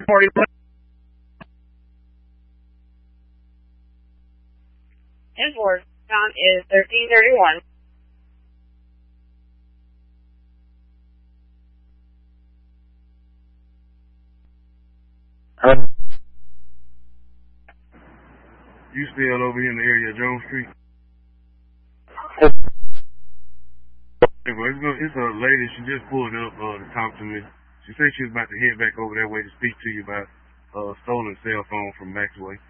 40. Inboard time is 13:31. You still over here in the area of Jones Street? It's a lady, she just pulled up to talk to me. She said she was about to head back over that way to speak to you about a stolen cell phone from Maxway.